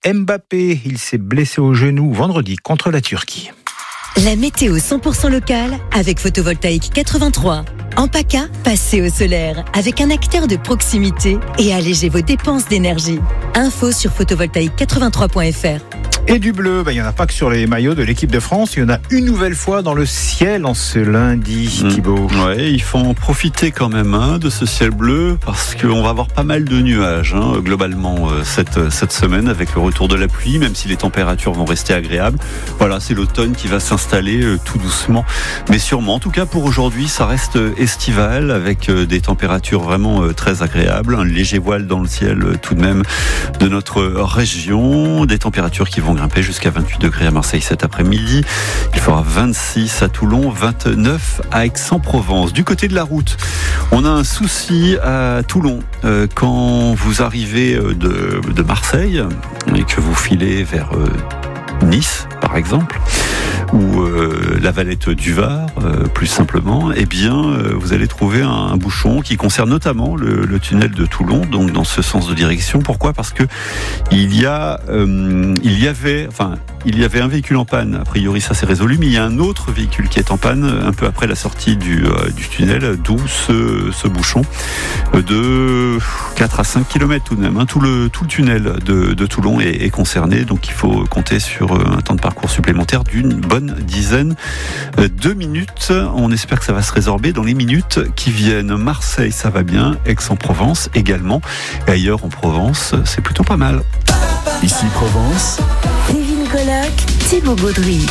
Mbappé, il s'est blessé au genou vendredi contre la Turquie. La météo 100% locale avec Photovoltaïque 83. En PACA, passez au solaire avec un acteur de proximité et allégez vos dépenses d'énergie. Info sur photovoltaïque83.fr. Et du bleu, il n'y en a pas que sur les maillots de l'équipe de France, il y en a une nouvelle fois dans le ciel en ce lundi, Thibaut. Ouais, il faut en profiter quand même de ce ciel bleu parce qu'on va avoir pas mal de nuages globalement cette semaine avec le retour de la pluie, même si les températures vont rester agréables. Voilà, c'est l'automne qui va s'installer tout doucement, mais sûrement. En tout cas pour aujourd'hui, ça reste estival avec des températures vraiment très agréables, un léger voile dans le ciel tout de même de notre région, des températures qui vont grimper jusqu'à 28 degrés à Marseille cet après-midi. Il fera 26 à Toulon, 29 à Aix-en-Provence. Du côté de la route, on a un souci à Toulon. Quand vous arrivez de Marseille et que vous filez vers Nice, par exemple, ou la Valette du Var, plus simplement, eh bien, vous allez trouver un bouchon qui concerne notamment le tunnel de Toulon, donc dans ce sens de direction. Pourquoi ? Parce que il y avait un véhicule en panne. A priori, ça s'est résolu, mais il y a un autre véhicule qui est en panne un peu après la sortie du tunnel, d'où ce bouchon de 4 à 5 km tout de même. Tout le tunnel de Toulon est concerné, donc il faut compter sur un temps de parcours supplémentaire d'une bonne dizaine de minutes. On espère que ça va se résorber dans les minutes qui viennent. Marseille, ça va bien. Aix-en-Provence également. Et ailleurs en Provence, c'est plutôt pas mal. Ici Provence. Kevin Coloc, Thibaut Gaudry.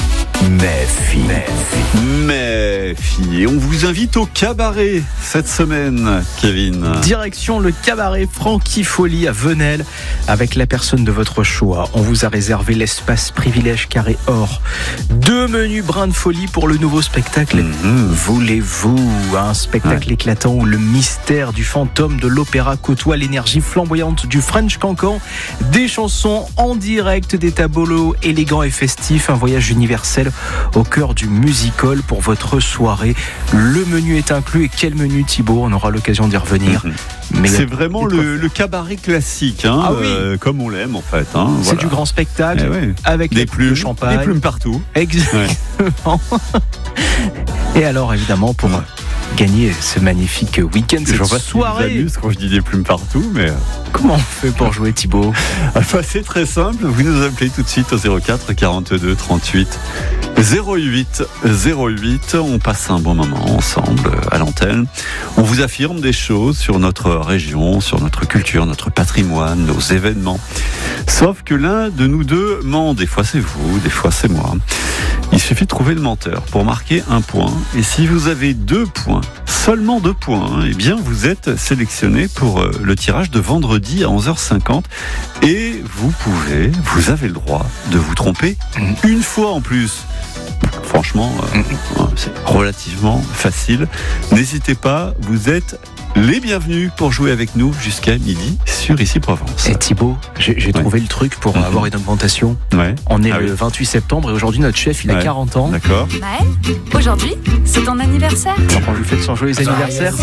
Méfi. Et on vous invite au cabaret cette semaine, Kevin. Direction le cabaret Franquifolie à Venelle avec la personne de votre choix. On vous a réservé l'espace privilège carré or. 2 menus brin de folie pour le nouveau spectacle. Voulez-vous un spectacle éclatant où le mystère du fantôme de l'opéra côtoie l'énergie flamboyante du French Cancan, des chansons en direct, des tableaux élégants et festifs, un voyage universel au cœur du musical pour votre soirée. Le menu est inclus. Et quel menu, Thibaut ? On aura l'occasion d'y revenir. Mais c'est vraiment le cabaret classique, comme on l'aime en fait. C'est voilà. du grand spectacle avec des plumes, de champagne. Des plumes partout. Exactement. Et alors évidemment pour gagner ce magnifique week-end, cette soirée. J'amuse quand je dis des plumes partout, mais comment on fait pour jouer, Thibaut ? C'est très simple. Vous nous appelez tout de suite au 04 42 38 08. On passe un bon moment ensemble à l'antenne. On vous affirme des choses sur notre région, sur notre culture, notre patrimoine, nos événements. Sauf que l'un de nous deux ment. Des fois c'est vous, des fois c'est moi. Il suffit de trouver le menteur pour marquer un point. Et si vous avez 2 points, seulement 2 points, eh bien vous êtes sélectionné pour le tirage de vendredi à 11h50. Et vous avez le droit de vous tromper une fois en plus. Franchement, c'est relativement facile. N'hésitez pas, vous êtes les bienvenus pour jouer avec nous jusqu'à midi sur Ici Provence. Et Thibaut, j'ai trouvé le truc pour avoir une augmentation. On est le 28 septembre et aujourd'hui notre chef il a 40 ans. D'accord. Maël, aujourd'hui c'est ton anniversaire. Alors on lui fait son joyeux anniversaire.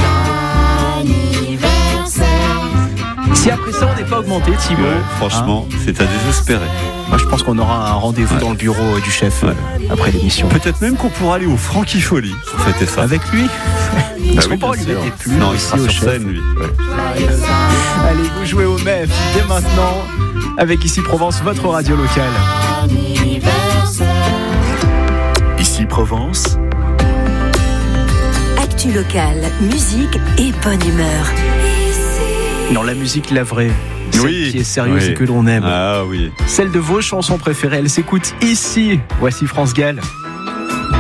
Si après ça on n'est pas augmenté, Thibaut, franchement, c'est à désespérer. Moi je pense qu'on aura un rendez-vous dans le bureau du chef après l'émission. Peut-être même qu'on pourra aller au Franquifolie pour fêter ça. Avec lui. Est-ce qu'on pourra lui mettre des plumes? Non, il sera sur scène, lui. Allez, vous jouez au MEF dès maintenant avec Ici Provence, votre radio locale. Ici Provence. Actu locale, musique et bonne humeur. Non, la musique, la vraie. Celle qui est sérieuse et que l'on aime. Ah oui. Celle de vos chansons préférées, elle s'écoute ici. Voici France Gall.